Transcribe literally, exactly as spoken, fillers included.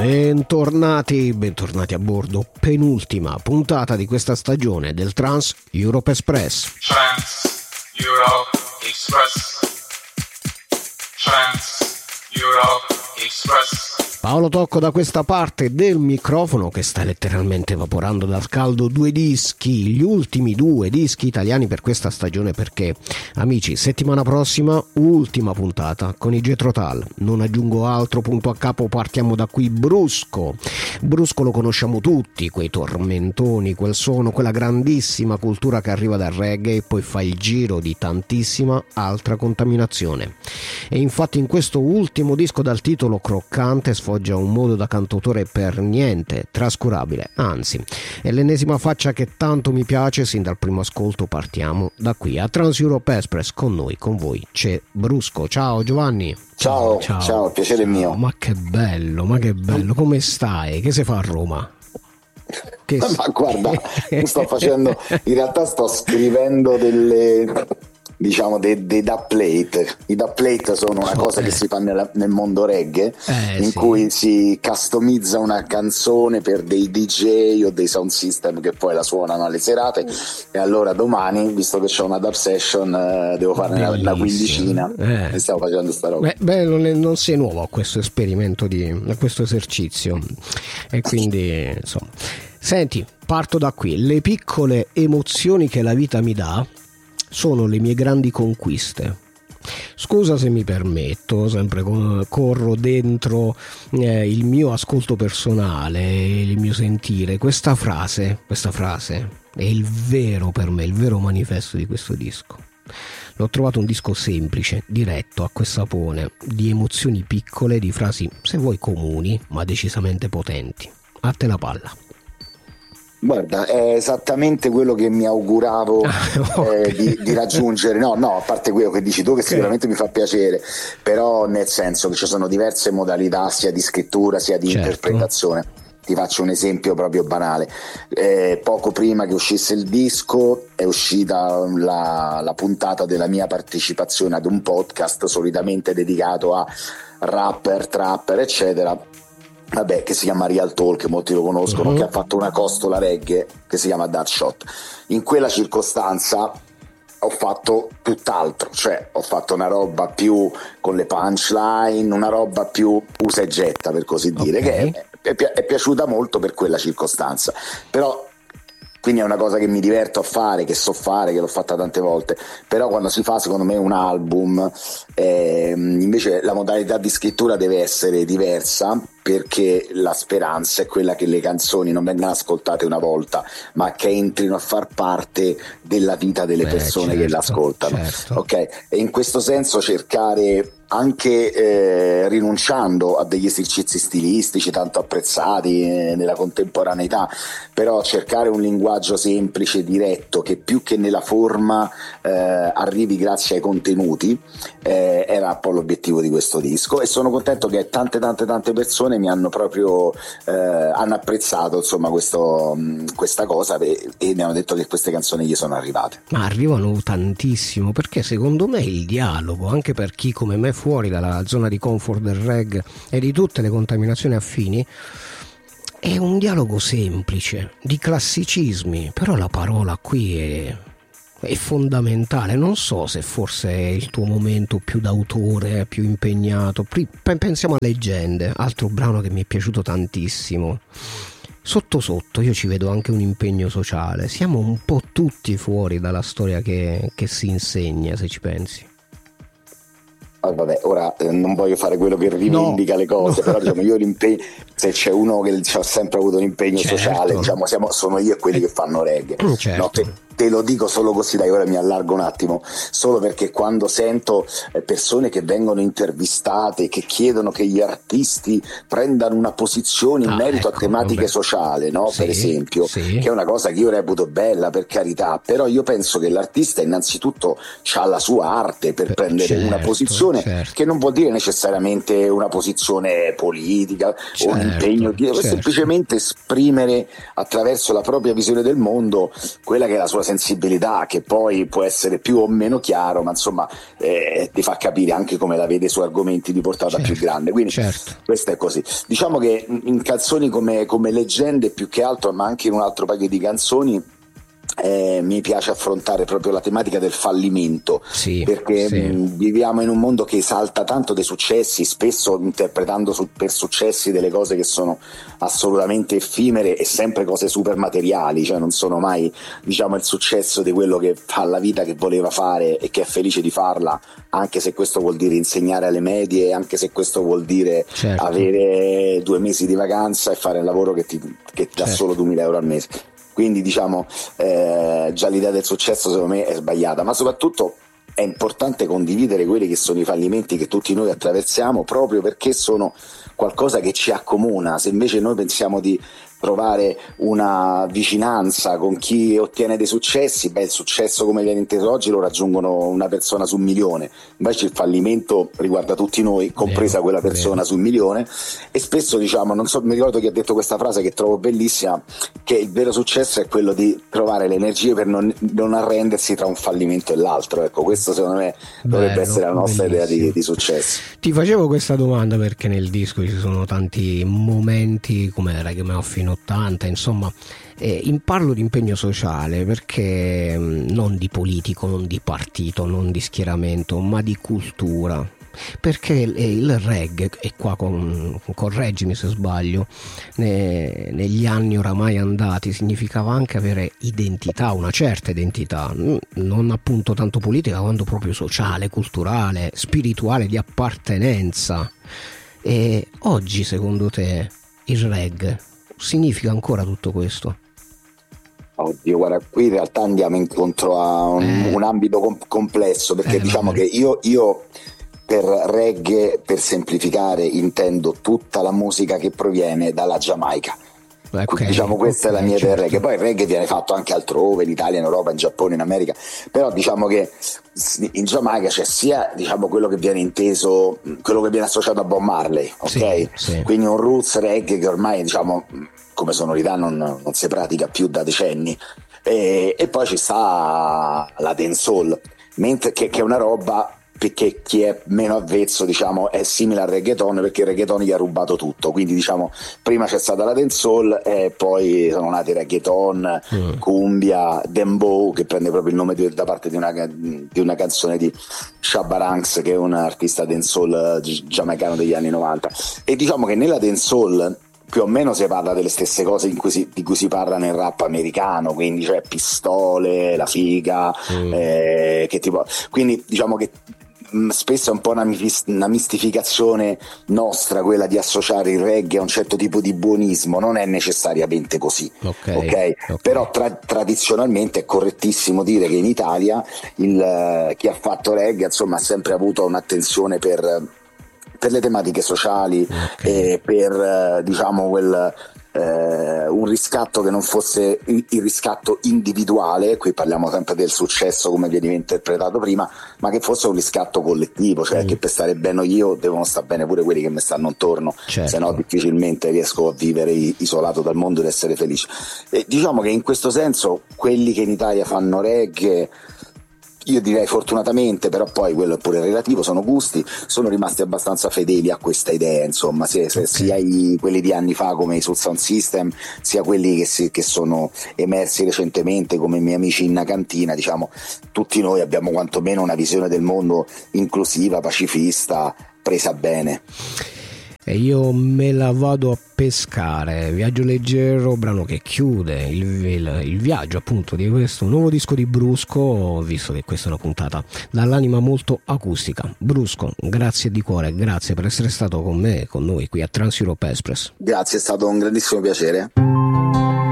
Bentornati, bentornati a bordo, penultima puntata di questa stagione del Trans Europe Express. Trans Europe Express. Trans Europe Express. Paolo Tocco da questa parte del microfono che sta letteralmente evaporando dal caldo due dischi, gli ultimi due dischi italiani per questa stagione, perché amici, settimana prossima ultima puntata con i Jethro Tull. Non aggiungo altro, punto a capo, partiamo da qui. Brusco Brusco lo conosciamo tutti, quei tormentoni, quel suono, quella grandissima cultura che arriva dal reggae e poi fa il giro di tantissima altra contaminazione. E infatti in questo ultimo disco dal titolo croccante sfoggia un modo da cantautore per niente trascurabile, anzi è l'ennesima faccia che tanto mi piace. Sin dal primo ascolto partiamo da qui. A Trans Europe Express con noi, con voi c'è Brusco. Ciao Giovanni. Ciao, ciao, ciao, piacere mio. Ma che bello, ma che bello, come stai? Che si fa a Roma? Che ma, ma guarda, sto facendo, in realtà sto scrivendo delle, diciamo, dei, dei dubplate. I dubplate sono una cosa eh. che si fa nel, nel mondo reggae, eh, in sì. cui si customizza una canzone per dei D J o dei sound system che poi la suonano alle serate. E allora domani, visto che c'ho una dub session, eh, devo farne una, una quindicina eh. e stiamo facendo sta roba. Beh, beh non, è, non sei nuovo a questo esperimento, di, a questo esercizio, e quindi insomma. Senti, parto da qui. Le piccole emozioni che la vita mi dà sono le mie grandi conquiste. Scusa se mi permetto, sempre corro dentro eh, il mio ascolto personale, il mio sentire. Questa frase, questa frase è il vero, per me, il vero manifesto di questo disco. L'ho trovato un disco semplice, diretto, acqua e sapone, di emozioni piccole, di frasi, se vuoi, comuni, ma decisamente potenti. A te la palla. Guarda, è esattamente quello che mi auguravo okay. eh, di, di raggiungere. No, no, a parte quello che dici tu, che okay. sicuramente mi fa piacere, però nel senso che ci sono diverse modalità sia di scrittura sia di certo. interpretazione. Ti faccio un esempio proprio banale. Eh, poco prima che uscisse il disco è uscita la, la puntata della mia partecipazione ad un podcast solitamente dedicato a rapper, trapper, eccetera. Vabbè, che si chiama Real Talk, molti lo conoscono, uh-huh. che ha fatto una costola reggae che si chiama That Shot. In quella circostanza ho fatto tutt'altro, cioè ho fatto una roba più con le punchline, una roba più usa e getta, per così dire, okay. che è, è, è piaciuta molto per quella circostanza. Però quindi è una cosa che mi diverto a fare, che so fare, che l'ho fatta tante volte. Però quando si fa, secondo me, un album, eh, invece la modalità di scrittura deve essere diversa, perché la speranza è quella che le canzoni non vengano ascoltate una volta, ma che entrino a far parte della vita delle Beh, persone certo, che l'ascoltano. Certo. Okay? E in questo senso cercare, anche eh, rinunciando a degli esercizi stilistici tanto apprezzati eh, nella contemporaneità, però cercare un linguaggio semplice, diretto, che più che nella forma eh, arrivi grazie ai contenuti, eh, era un po' l'obiettivo di questo disco, e sono contento che tante tante tante persone mi hanno proprio eh, hanno apprezzato, insomma, questo, questa cosa, e, e mi hanno detto che queste canzoni gli sono arrivate. Ma arrivano tantissimo, perché secondo me il dialogo, anche per chi come me fuori dalla zona di comfort del reggae e di tutte le contaminazioni affini, è un dialogo semplice, di classicismi, però la parola qui è, è fondamentale. Non so se forse è il tuo momento più d'autore, più impegnato. Pensiamo a Leggende, altro brano che mi è piaciuto tantissimo. Sotto sotto io ci vedo anche un impegno sociale. Siamo un po' tutti fuori dalla storia che, che si insegna, se ci pensi. Ah, vabbè, ora eh, non voglio fare quello che rivendica no, le cose, no. Però diciamo, io l'impegno, se c'è uno che ha sempre avuto un impegno certo. sociale, diciamo, siamo, sono io e quelli che fanno reggae. Certo. No, te, te lo dico solo così, dai, ora mi allargo un attimo, solo perché quando sento eh, persone che vengono intervistate, che chiedono che gli artisti prendano una posizione in ah, merito ecco, a tematiche vabbè. sociali, no? Sì, per esempio, sì. che è una cosa che io reputo bella, per carità, però io penso che l'artista innanzitutto ha la sua arte per Beh, prendere certo, una posizione certo. che non vuol dire necessariamente una posizione politica certo, o un impegno, certo. semplicemente esprimere attraverso la propria visione del mondo quella che è la sua sensibilità, che poi può essere più o meno chiaro, ma insomma eh, ti fa capire anche come la vede su argomenti di portata certo, più grande, quindi certo. Questo è così. Diciamo che in canzoni come, come Leggende più che altro, ma anche in un altro paio di canzoni, Eh, mi piace affrontare proprio la tematica del fallimento, sì, perché sì. mh, viviamo in un mondo che esalta tanto dei successi, spesso interpretando su, per successi delle cose che sono assolutamente effimere e sempre cose super materiali, cioè non sono mai, diciamo, il successo di quello che fa la vita che voleva fare e che è felice di farla, anche se questo vuol dire insegnare alle medie, anche se questo vuol dire certo. avere due mesi di vacanza e fare un lavoro che ti, che ti dà certo. solo duemila euro al mese. Quindi diciamo eh, già l'idea del successo secondo me è sbagliata, ma soprattutto è importante condividere quelli che sono i fallimenti che tutti noi attraversiamo, proprio perché sono qualcosa che ci accomuna. Se invece noi pensiamo di trovare una vicinanza con chi ottiene dei successi, beh, il successo come viene inteso oggi lo raggiungono una persona su un milione, invece il fallimento riguarda tutti noi, compresa quella persona su un milione, e spesso diciamo, non so, mi ricordo chi ha detto questa frase che trovo bellissima, che il vero successo è quello di trovare le energie per non, non arrendersi tra un fallimento e l'altro. Ecco, questo secondo me dovrebbe Bello, essere la nostra bellissimo. idea di, di successo. Ti facevo questa domanda perché nel disco ci sono tanti momenti come Reggae fino ottanta, insomma, eh, in parlo di impegno sociale perché mh, non di politico, non di partito, non di schieramento, ma di cultura, perché il, il reggae, e qua con, correggimi se sbaglio, ne, negli anni oramai andati significava anche avere identità, una certa identità, non appunto tanto politica quanto proprio sociale, culturale, spirituale, di appartenenza. E oggi secondo te il reggae significa ancora tutto questo? Oddio, guarda, qui in realtà andiamo incontro a un, eh. un ambito com- complesso, perché eh, diciamo che io, io per reggae, per semplificare, intendo tutta la musica che proviene dalla Giamaica. Okay, diciamo questa okay, è la mia certo. del reggae. Poi il reggae viene fatto anche altrove, in Italia, in Europa, in Giappone, in America, però diciamo che in Giamaica c'è sia, diciamo, quello che viene inteso, quello che viene associato a Bob Marley, ok? Sì, sì. Quindi un roots reggae che ormai, diciamo, come sonorità non, non si pratica più da decenni, e, e poi ci sta la dancehall, mentre che, che è una roba perché chi è meno avvezzo, diciamo, è simile al reggaeton, perché il reggaeton gli ha rubato tutto, quindi diciamo prima c'è stata la dancehall e poi sono nati reggaeton, mm. cumbia, dembow, che prende proprio il nome di, da parte di una, di una canzone di Shabba Ranks, che è un artista dancehall giamaicano degli anni novanta, e diciamo che nella dancehall più o meno si parla delle stesse cose in cui si, di cui si parla nel rap americano, quindi cioè pistole, la figa, mm. eh, che tipo, quindi diciamo che spesso è un po' una, una mistificazione nostra quella di associare il reggae a un certo tipo di buonismo, non è necessariamente così, okay, okay? Okay. Però tra, tradizionalmente è correttissimo dire che in Italia il, chi ha fatto reggae insomma ha sempre avuto un'attenzione per, per le tematiche sociali, okay. e per diciamo quel Eh, un riscatto che non fosse il, il riscatto individuale, qui parliamo sempre del successo come veniva interpretato prima, ma che fosse un riscatto collettivo, cioè mm. che per stare bene io devono stare bene pure quelli che mi stanno intorno, certo. se no difficilmente riesco a vivere isolato dal mondo ed essere felice. E diciamo che in questo senso quelli che in Italia fanno reggae, io direi fortunatamente, però poi quello è pure relativo, sono gusti, sono rimasti abbastanza fedeli a questa idea, insomma, sia, okay. sia i, quelli di anni fa come i Soul Sound System, sia quelli che, si, che sono emersi recentemente come i miei amici in cantina, diciamo, tutti noi abbiamo quantomeno una visione del mondo inclusiva, pacifista, presa bene. E io me la vado a pescare. Viaggio leggero, brano che chiude il, il, il viaggio appunto di questo nuovo disco di Brusco, visto che questa è una puntata dall'anima molto acustica. Brusco, grazie di cuore, grazie per essere stato con me, con noi qui a Trans Europe Express. Grazie, è stato un grandissimo piacere.